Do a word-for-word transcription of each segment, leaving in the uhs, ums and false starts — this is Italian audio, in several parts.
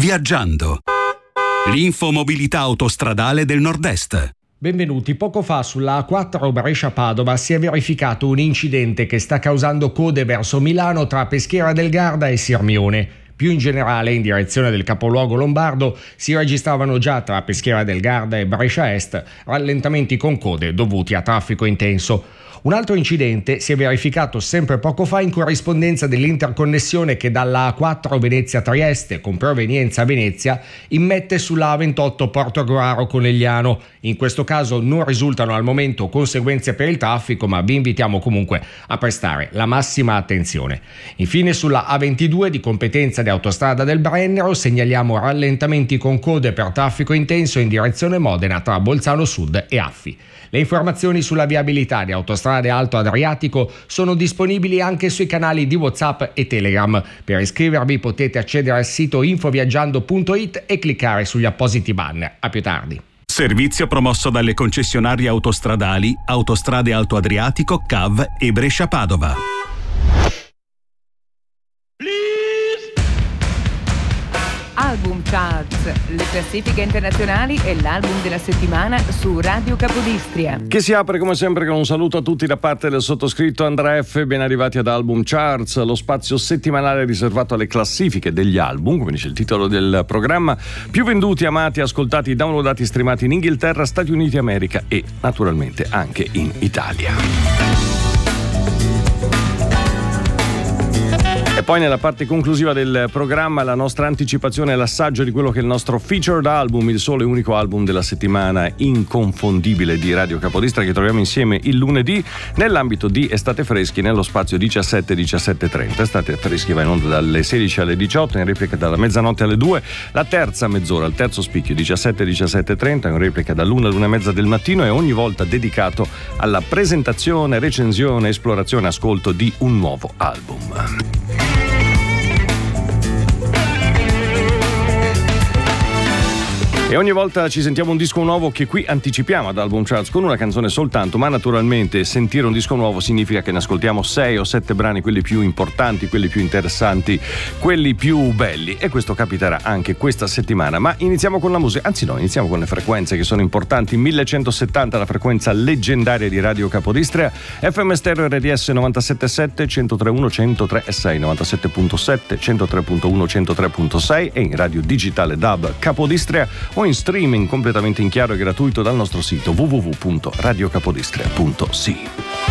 Viaggiando. L'infomobilità autostradale del Nord-Est. Benvenuti. Poco fa sulla A quattro Brescia-Padova si è verificato un incidente che sta causando code verso Milano tra Peschiera del Garda e Sirmione. Più in generale, in direzione del capoluogo lombardo, si registravano già tra Peschiera del Garda e Brescia Est rallentamenti con code dovuti a traffico intenso. Un altro incidente si è verificato sempre poco fa in corrispondenza dell'interconnessione che dalla A quattro Venezia-Trieste con provenienza a Venezia immette sulla A ventotto Portogruaro-Conegliano. In questo caso non risultano al momento conseguenze per il traffico, ma vi invitiamo comunque a prestare la massima attenzione. Infine sulla A ventidue di competenza di Autostrada del Brennero segnaliamo rallentamenti con code per traffico intenso in direzione Modena tra Bolzano Sud e Affi. Le informazioni sulla viabilità di Autostrade Alto Adriatico sono disponibili anche sui canali di WhatsApp e Telegram. Per iscrivervi potete accedere al sito infoviaggiando punto it e cliccare sugli appositi banner. A più tardi. Servizio promosso dalle concessionarie autostradali Autostrade Alto Adriatico, C A V e Brescia-Padova. Album Charts, le classifiche internazionali e l'album della settimana su Radio Capodistria. Che si apre come sempre con un saluto a tutti da parte del sottoscritto Andrea F. Ben arrivati ad Album Charts, lo spazio settimanale riservato alle classifiche degli album, come dice il titolo del programma, più venduti, amati, ascoltati, downloadati, streamati in Inghilterra, Stati Uniti America e naturalmente anche in Italia. E poi nella parte conclusiva del programma la nostra anticipazione e l'assaggio di quello che è il nostro featured album, il solo e unico album della settimana inconfondibile di Radio Capodistria, che troviamo insieme il lunedì nell'ambito di Estate Freschi nello spazio diciassette diciassette trenta. Estate Freschi va in onda dalle sedici alle diciotto, in replica dalla mezzanotte alle due, la terza mezz'ora, il terzo spicchio diciassette diciassette trenta, in replica dall'una all'una e mezza del mattino, e ogni volta dedicato alla presentazione, recensione, esplorazione, ascolto di un nuovo album. E ogni volta ci sentiamo un disco nuovo che qui anticipiamo ad Album Charts con una canzone soltanto, ma naturalmente sentire un disco nuovo significa che ne ascoltiamo sei o sette brani, quelli più importanti, quelli più interessanti, quelli più belli, e questo capiterà anche questa settimana. Ma iniziamo con la musica, anzi no, iniziamo con le frequenze che sono importanti. millecentosettanta, la frequenza leggendaria di Radio Capodistria, F M Stereo R D S novantasette virgola sette, centotre virgola uno, centotre virgola sei, novantasette virgola sette, centotre virgola uno, centotre virgola sei, e in radio digitale D A B Capodistria o in streaming completamente in chiaro e gratuito dal nostro sito w w w punto radio capodistria punto c i.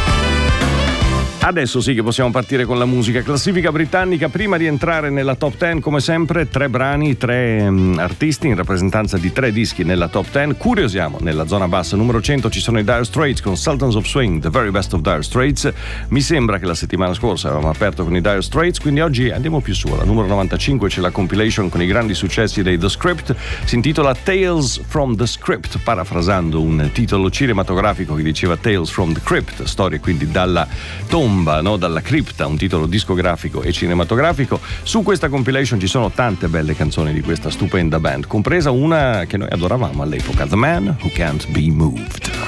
Adesso sì che possiamo partire con la musica. Classifica britannica. Prima di entrare nella top dieci, come sempre, tre brani, tre um, artisti in rappresentanza di tre dischi nella top dieci. Curiosiamo nella zona bassa, numero cento, ci sono i Dire Straits con Sultans of Swing, The Very Best of Dire Straits. Mi sembra che la settimana scorsa avevamo aperto con i Dire Straits, quindi oggi andiamo più su. Alla numero novantacinque c'è la compilation con i grandi successi dei The Script, si intitola Tales from the Script, parafrasando un titolo cinematografico che diceva Tales from the Crypt, storie quindi dalla tomba, no? Dalla cripta, un titolo discografico e cinematografico. Su questa compilation ci sono tante belle canzoni di questa stupenda band, compresa una che noi adoravamo all'epoca, The Man Who Can't Be Moved.